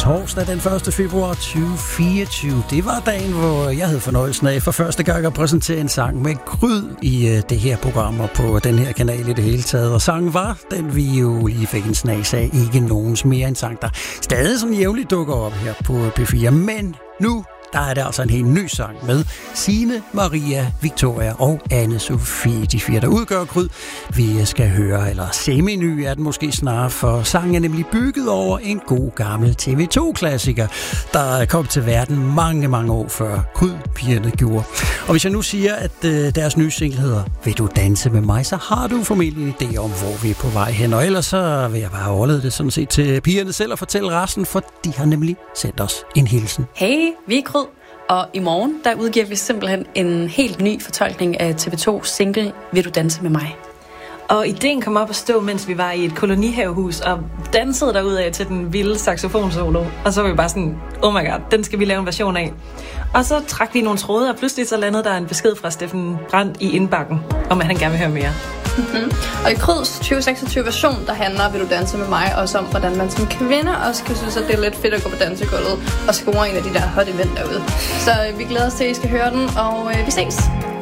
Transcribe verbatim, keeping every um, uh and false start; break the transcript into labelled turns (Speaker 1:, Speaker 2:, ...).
Speaker 1: torsdag den første februar tyve fireogtyve. Det var dagen, hvor jeg havde fornøjelsen af for første gang at præsentere en sang med kryd i det her program og på den her kanal i det hele taget. Og sangen var den, vi jo lige fik en snas af. Ikke nogens mere en sang, der stadig sådan jævnligt dukker op her på P fire. Men nu der er der altså en helt ny sang med Signe, Maria, Victoria og Anne-Sophie. De fire, der udgør kryd. Vi skal høre, eller semi-ny er den måske snarere, for sangen er nemlig bygget over en god gammel T V to-klassiker, der kom til verden mange, mange år før krydpigerne gjorde. Og hvis jeg nu siger, at øh, deres nye single hedder Vil du danse med mig, så har du formentlig en idé om, hvor vi er på vej hen. Og ellers så vil jeg bare overlade det sådan set til pigerne selv og fortælle resten, for de har nemlig sendt os en hilsen.
Speaker 2: Hey, vi er kryd. Og i morgen, der udgiver vi simpelthen en helt ny fortolkning af T V to single Vil du danse med mig.
Speaker 3: Og ideen kom op at stå, mens vi var i et kolonihavehus og dansede derudad til den vilde saxofonsolo. Og så var vi bare sådan, oh my god, den skal vi lave en version af. Og så trak vi nogle tråde, og pludselig så landede der en besked fra Steffen Brandt i indbakken, om at han gerne vil høre mere.
Speaker 4: Mm-hmm. Og i Kryds tyve seksogtyve version, der handler Vil du danse med mig også om, hvordan man som kvinde også kan synes, at det er lidt fedt at gå på dansegulvet og score en af de der hot event derude. Så vi glæder os til, at I skal høre den, og øh, vi ses.